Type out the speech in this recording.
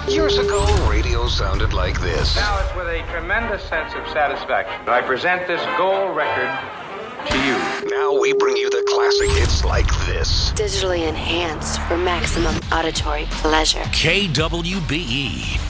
Years ago, radio sounded like this. Now it's with a tremendous sense of satisfaction I present this gold record to you. Now we bring you the classic hits like this. Digitally enhanced for maximum auditory pleasure. KWBE.